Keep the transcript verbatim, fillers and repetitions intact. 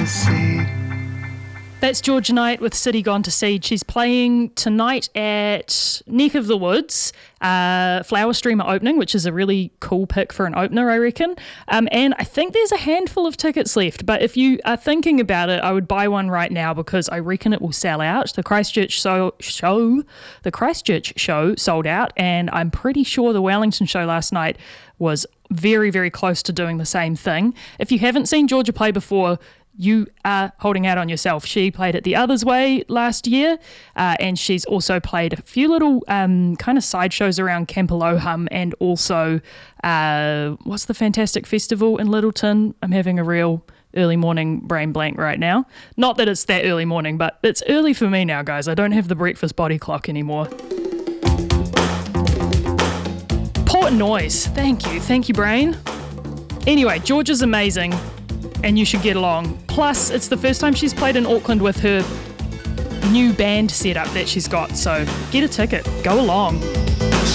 seed. That's Georgia Knight with City Gone to Seed. She's playing tonight at Neck of the Woods, uh, Flower Streamer opening, which is a really cool pick for an opener, I reckon. Um, and I think there's a handful of tickets left, but if you are thinking about it, I would buy one right now because I reckon it will sell out. The Christchurch show, show the Christchurch show sold out, and I'm pretty sure the Wellington show last night was very, very close to doing the same thing. If you haven't seen Georgia play before, you are holding out on yourself. She played at the Others Way last year, uh, and she's also played a few little um, kind of side shows around Campolohum, and also uh, what's the fantastic festival in Littleton? I'm having a real early morning brain blank right now. Not that it's that early morning, but it's early for me now, guys. I don't have the breakfast body clock anymore. Port Noise. Thank you. Thank you, brain. Anyway, Georgia's amazing, and you should get along. Plus, it's the first time she's played in Auckland with her new band setup that she's got, so get a ticket, go along.